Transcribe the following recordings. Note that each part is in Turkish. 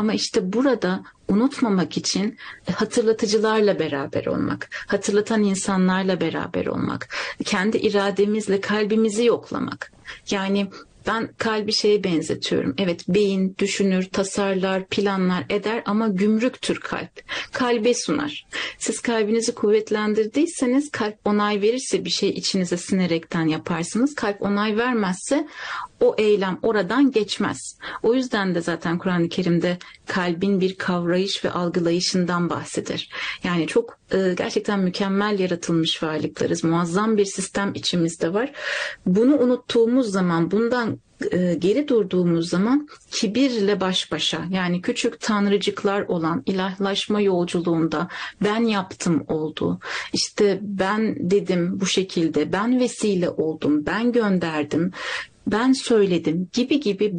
Ama işte burada unutmamak için hatırlatıcılarla beraber olmak, hatırlatan insanlarla beraber olmak, kendi irademizle kalbimizi yoklamak. Yani ben kalbi şeye benzetiyorum. Evet, beyin düşünür, tasarlar, planlar eder ama gümrüktür kalp. Kalbe sunar. Siz kalbinizi kuvvetlendirdiyseniz, kalp onay verirse bir şey içinize sinerekten yaparsınız. Kalp onay vermezse o eylem oradan geçmez. O yüzden de zaten Kur'an-ı Kerim'de kalbin bir kavrayış ve algılayışından bahseder. Yani çok gerçekten mükemmel yaratılmış varlıklarız. Muazzam bir sistem içimizde var. Bunu unuttuğumuz zaman, bundan geri durduğumuz zaman kibirle baş başa, yani küçük tanrıcıklar olan ilahlaşma yolculuğunda ben yaptım oldu. İşte ben dedim bu şekilde, ben vesile oldum, ben gönderdim, ben söyledim gibi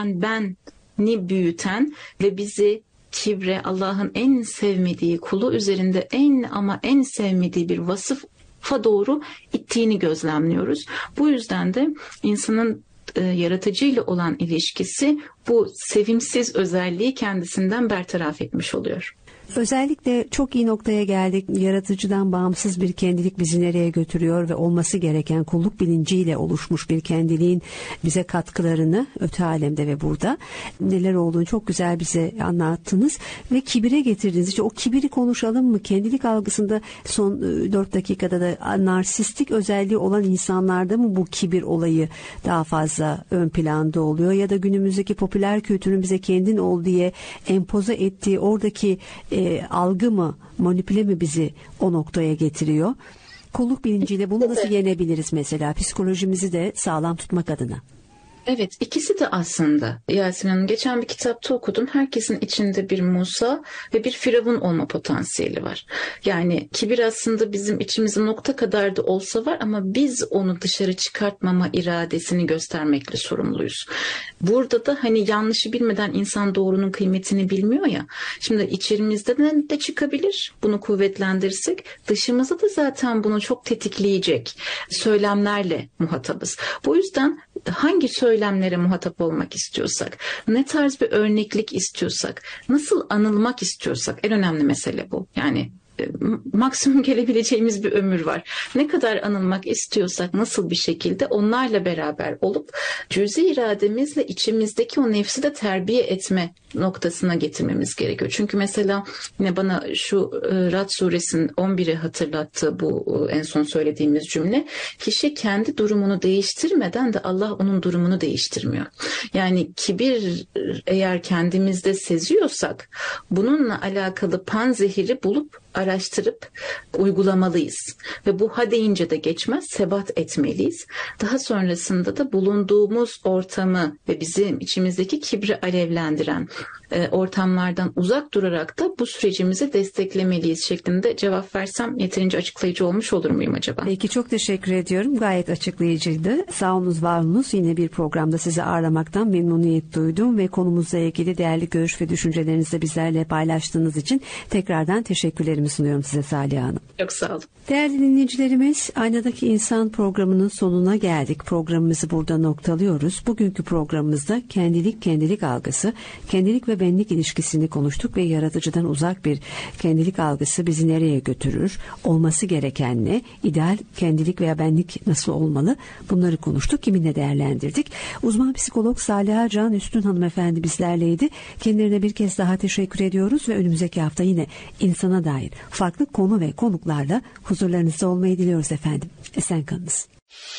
beni büyüten ve bizi kibre, Allah'ın en sevmediği, kulu üzerinde en sevmediği bir vasıfa doğru ittiğini gözlemliyoruz. Bu yüzden de insanın yaratıcıyla olan ilişkisi bu sevimsiz özelliği kendisinden bertaraf etmiş oluyor. Özellikle çok iyi noktaya geldik. Yaratıcıdan bağımsız bir kendilik bizi nereye götürüyor ve olması gereken kulluk bilinciyle oluşmuş bir kendiliğin bize katkılarını öte alemde ve burada neler olduğunu çok güzel bize anlattınız ve kibire getirdiniz. İşte o kibiri konuşalım mı? Kendilik algısında son 4 dakikada da narsistik özelliği olan insanlarda mı bu kibir olayı daha fazla ön planda oluyor ya da günümüzdeki popüler kültürün bize kendin ol diye empoze ettiği oradaki algı mı, manipüle mi bizi o noktaya getiriyor? Kulluk bilinciyle bunu nasıl yenebiliriz mesela, psikolojimizi de sağlam tutmak adına? Evet, ikisi de aslında. Yasemin Hanım, geçen bir kitapta okudum. Herkesin içinde bir Musa ve bir Firavun olma potansiyeli var. Yani kibir aslında bizim içimizin nokta kadar da olsa var ama biz onu dışarı çıkartmama iradesini göstermekle sorumluyuz. Burada da hani yanlışı bilmeden insan doğrunun kıymetini bilmiyor ya. Şimdi içerimizde de çıkabilir. Bunu kuvvetlendirirsek dışımızda da zaten bunu çok tetikleyecek söylemlerle muhatabız. Bu yüzden hangi söylemlere muhatap olmak istiyorsak, ne tarz bir örneklik istiyorsak, nasıl anılmak istiyorsak, en önemli mesele bu. Yani maksimum gelebileceğimiz bir ömür var. Ne kadar anılmak istiyorsak, nasıl bir şekilde onlarla beraber olup cüzi irademizle içimizdeki o nefsi de terbiye etme noktasına getirmemiz gerekiyor. Çünkü mesela yine bana şu Rad suresinin 11'i hatırlattı bu en son söylediğimiz cümle. Kişi kendi durumunu değiştirmeden de Allah onun durumunu değiştirmiyor. Yani kibir eğer kendimizde seziyorsak bununla alakalı panzehiri bulup araştırıp uygulamalıyız. Ve bu ha deyince de geçmez, sebat etmeliyiz. Daha sonrasında da bulunduğumuz ortamı ve bizim içimizdeki kibri alevlendiren ortamlardan uzak durarak da bu sürecimizi desteklemeliyiz şeklinde cevap versem yeterince açıklayıcı olmuş olur muyum acaba? Peki, çok teşekkür ediyorum. Gayet açıklayıcıydı. Sağ olunuz, var olunuz. Yine bir programda sizi ağırlamaktan memnuniyet duydum ve konumuzla ilgili değerli görüş ve düşüncelerinizi de bizlerle paylaştığınız için tekrardan teşekkürlerimi sunuyorum size Saliha Hanım. Çok sağ olun. Değerli dinleyicilerimiz, Aynadaki İnsan programının sonuna geldik. Programımızı burada noktalıyoruz. Bugünkü programımızda kendilik algısı, kendilik ve benlik ilişkisini konuştuk ve yaratıcıdan uzak bir kendilik algısı bizi nereye götürür, olması gereken ne, ideal kendilik veya benlik nasıl olmalı, bunları konuştuk, kiminle değerlendirdik. Uzman psikolog Saliha Can Üstün hanımefendi bizlerleydi. Kendilerine bir kez daha teşekkür ediyoruz ve önümüzdeki hafta yine insana dair farklı konu ve konuklarla huzurlarınızda olmayı diliyoruz efendim. Esen kalınız.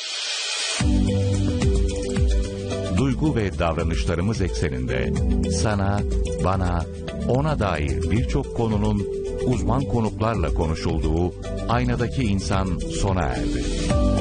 Duygu ve davranışlarımız ekseninde sana, bana, ona dair birçok konunun uzman konuklarla konuşulduğu Aynadaki İnsan sona erdi.